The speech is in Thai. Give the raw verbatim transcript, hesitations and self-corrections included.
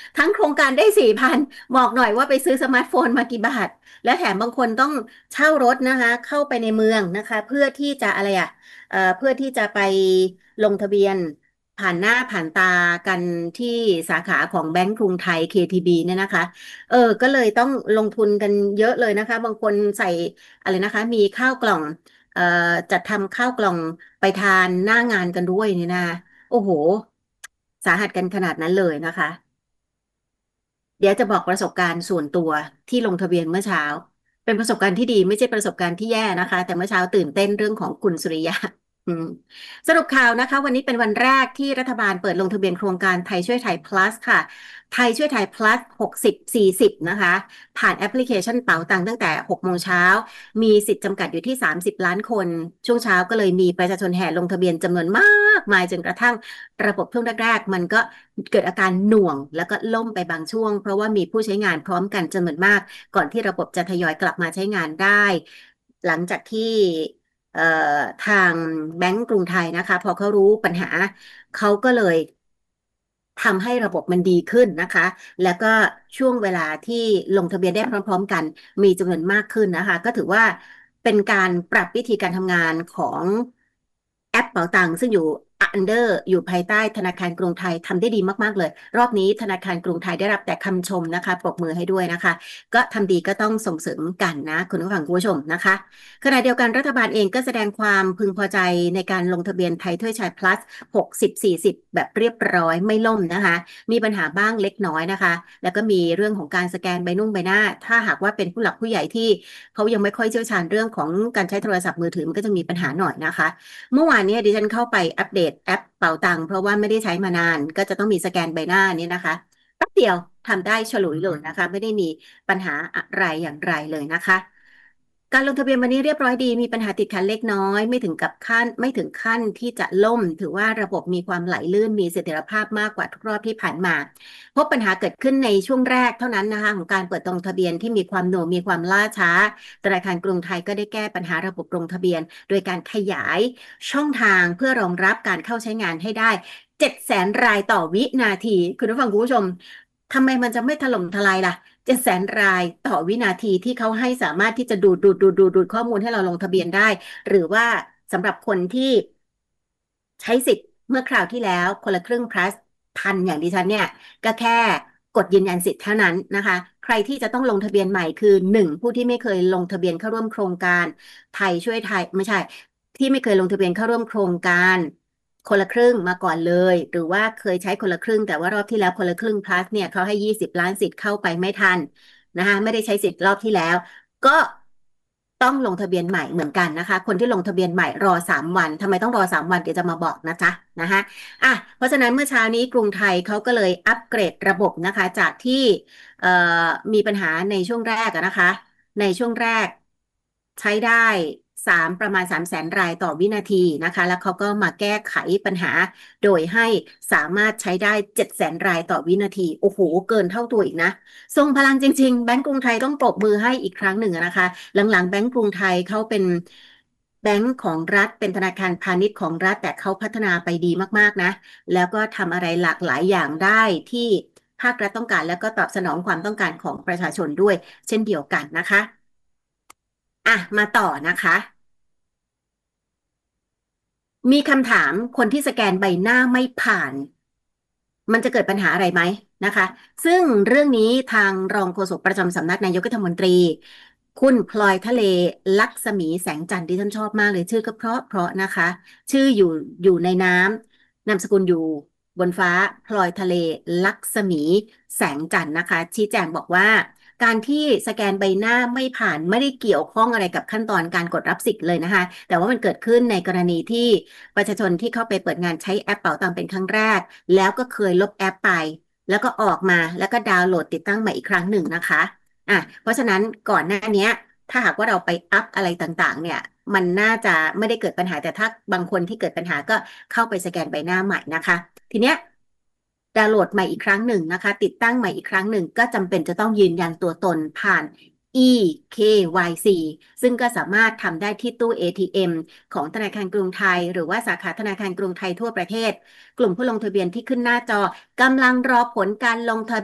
ทั้งโครงการได้สี่พันบอกหน่อยว่าไปซื้อสมาร์ทโฟนมากี่บาทและแถมบางคนต้องเช่ารถนะคะเข้าไปในเมืองนะคะเพื่อที่จะอะไรอ่ะเอ่อเพื่อที่จะไปลงทะเบียนผ่านหน้าผ่านตากันที่สาขาของแบงก์กรุงไทย เค ที บี เนี่ยนะคะเออก็เลยต้องลงทุนกันเยอะเลยนะคะบางคนใส่อะไรนะคะมีข้าวกล่องเอ่อจัดทำข้าวกล่องไปทานหน้างานกันด้วยนี่นะโอ้โหสาหัสกันขนาดนั้นเลยนะคะ เดี๋ยวจะบอกประสบการณ์ส่วนตัวที่ลงทะเบียนเมื่อเช้าเป็นประสบการณ์ที่ดีไม่ใช่ประสบการณ์ที่แย่นะคะแต่เมื่อเช้าตื่นเต้นเรื่องของคุณสุริยะอืมสรุปข่าวนะคะวันนี้เป็นวันแรกที่รัฐบาลเปิดลงทะเบียนโครงการไทยช่วยไทย plus ค่ะไทยช่วยไทย plus หกสิบ สี่สิบนะคะผ่านแอปพลิเคชันเป๋าตังค์ตั้งแต่หกโมงเช้ามีสิทธิ์จำกัดอยู่ที่สามสิบล้านคนช่วงเช้าก็เลยมีประชาชนแห่ลงทะเบียนจำนวนมากมายจนกระทั่ง ระบบช่วงแรกๆมันก็เกิดอาการหน่วงแล้วก็ล่มไปบางช่วงเพราะว่ามีผู้ใช้งานพร้อมกันจำนวนมากก่อนที่ระบบจะทยอยกลับมาใช้งานได้หลังจากที่เอ่อทางแบงก์กรุงไทยนะคะพอเขารู้ปัญหาเขาก็เลยทำให้ระบบมันดีขึ้นนะคะแล้วก็ช่วงเวลาที่ลงทะเบียนได้พร้อมๆกันมีจำนวนมากขึ้นนะคะก็ถือว่าเป็นการปรับวิธีการทำงานของแอปเป๋าตังค์ซึ่งอยู่ under อยู่ภายใต้ธนาคารกรุงไทยทำได้ดีมากๆเลยรอบนี้ธนาคารกรุงไทยได้รับแต่คำชมนะคะปรบมือให้ด้วยนะคะก็ทำดีก็ต้องส่งเสริมกันนะคุณผู้ฟังคุณผู้ชมนะคะขณะเดียวกันรัฐบาลเองก็แสดงความพึงพอใจในการลงทะเบียนไทยถ้วยชาย plus หกสิบ สี่สิบแบบเรียบร้อยไม่ล่มนะคะมีปัญหาบ้างเล็กน้อยนะคะแล้วก็มีเรื่องของการสแกนใบนุ่งใบหน้าถ้าหากว่าเป็นผู้หลักผู้ใหญ่ที่เขายังไม่ค่อยเชี่ยวชาญเรื่องของการใช้โทรศัพท์มือถือมันก็จะมีปัญหาหน่อยนะคะ เมื่อวานเนี้ดิฉันเข้าไปอัปเดตแอปเป๋าตังค์เพราะว่าไม่ได้ใช้มานานก็จะต้องมีสแกนใบหน้านี่นะคะแป๊บเดียวทำได้ฉลุยเลยนะคะไม่ได้มีปัญหาอะไรอย่างไรเลยนะคะการลงทะเบียนวันนี้เรียบร้อยดีมีปัญหาติดขัดเล็กน้อยไม่ถึงกับขั้นไม่ถึงขั้นที่จะล่มถือว่าระบบมีความไหลลื่นมีเสถียรภาพมากกว่าทุกรอบที่ผ่านมาพบปัญหาเกิดขึ้นในช่วงแรกเท่านั้นนะคะของการเปิดลงทะเบียนที่มีความหน่วงมีความล่าช้าธนาคารกรุงไทยก็ได้แก้ปัญหาระบบลงทะเบียนโดยการขยายช่องทางเพื่อรองรับการเข้าใช้งานให้ได้เจ็ดแสนรายต่อวินาทีคุณผู้ฟังคุณผู้ชมทำไมมันจะไม่ถล่มทลายล่ะเจ็ดแสนรายต่อวินาทีที่เขาให้สามารถที่จะดูดดูดดูดดูดดูดข้อมูลให้เราลงทะเบียนได้หรือว่าสำหรับคนที่ใช้สิทธิ์เมื่อคราวที่แล้วคนละครึ่ง plus ทันอย่างดิฉันเนี่ยก็แค่กดยืนยันสิทธิ์เท่านั้นนะคะใครที่จะต้องลงทะเบียนใหม่คือหนึ่งผู้ที่ไม่เคยลงทะเบียนเข้าร่วมโครงการไทยช่วยไทยไม่ใช่ที่ไม่เคยลงทะเบียนเข้าร่วมโครงการคนละครึ่งมาก่อนเลยหรือว่าเคยใช้คนละครึ่งแต่ว่ารอบที่แล้วคนละครึ่ง plus เนี่ยเขาให้ยี่สิบล้านสิทธิ์เข้าไปไม่ทัน นะคะไม่ได้ใช้สิทธิ์รอบที่แล้วก็ต้องลงทะเบียนใหม่เหมือนกันนะคะคนที่ลงทะเบียนใหม่รอสามวันทำไมต้องรอสามวันเดี๋ยวจะมาบอกนะจ๊ะนะคะอ่ะเพราะฉะนั้นเมื่อเช้านี้กรุงไทยเขาก็เลยอัปเกรดระบบนะคะจากที่เอ่อมีปัญหาในช่วงแรกอะนะคะในช่วงแรกใช้ได้สามประมาณสามแสนรายต่อวินาทีนะคะแล้วเขาก็มาแก้ไขปัญหาโดยให้สามารถใช้ได้เจ็ดแสนรายต่อวินาทีโอ้โหเกินเท่าตัวอีกนะ ทรงพลังจริงๆแบงก์กรุงไทยต้องปรบมือให้อีกครั้งหนึ่งอะนะคะหลังๆแบงก์กรุงไทยเขาเป็นแบงก์ของรัฐเป็นธนาคารพาณิชย์ของรัฐแต่เขาพัฒนาไปดีมากๆนะแล้วก็ทำอะไรหลากหลายอย่างได้ที่ภาครัฐต้องการแล้วก็ตอบสนองความต้องการของประชาชนด้วยเช่นเดียวกันนะคะอ่ะมาต่อนะคะ มีคำถามคนที่สแกนใบหน้าไม่ผ่านมันจะเกิดปัญหาอะไรไหมนะคะซึ่งเรื่องนี้ทางรองโฆษกประจำสำนักนายกรัฐมนตรีคุณพลอยทะเลลักษมีแสงจันทร์ที่ท่านชอบมากเลยชื่อก็เพราะเพราะนะคะชื่ออยู่อยู่ในน้ำนามสกุลอยู่บนฟ้าพลอยทะเลลักษมีแสงจันทร์นะคะชี้แจงบอกว่าการที่สแกนใบหน้าไม่ผ่านไม่ได้เกี่ยวข้องอะไรกับขั้นตอนการกดรับสิทธิ์เลยนะคะ แต่ว่ามันเกิดขึ้นในกรณีที่ประชาชนที่เข้าไปเปิดงานใช้แอปเป๋าตังเป็นครั้งแรกแล้วก็เคยลบแอปไปแล้วก็ออกมาแล้วก็ดาวน์โหลดติดตั้งใหม่อีกครั้งหนึ่งนะคะอ่ะเพราะฉะนั้นก่อนหน้านี้ถ้าหากว่าเราไปอัพอะไรต่างๆเนี่ยมันน่าจะไม่ได้เกิดปัญหาแต่ถ้าบางคนที่เกิดปัญหาก็เข้าไปสแกนใบหน้าใหม่นะคะทีเนี้ยดาวน์โหลดใหม่อีกครั้งหนึ่งนะคะติดตั้งใหม่อีกครั้งหนึ่งก็จำเป็นจะต้องยืนยันตัวตนผ่าน อี เค วาย ซี ซึ่งก็สามารถทำได้ที่ตู้ เอ ที เอ็ม ของธนาคารกรุงไทยหรือว่าสาขาธนาคารกรุงไทยทั่วประเทศกลุ่มผู้ลงทะเบียนที่ขึ้นหน้าจอกำลังรอผลการลงทะ